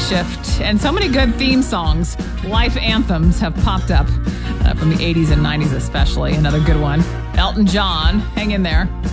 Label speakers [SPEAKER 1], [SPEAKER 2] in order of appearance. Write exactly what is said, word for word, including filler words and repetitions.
[SPEAKER 1] Shift, and so many good theme songs, life anthems have popped up uh, from the eighties and nineties especially. Another good one, Elton John, hang in there.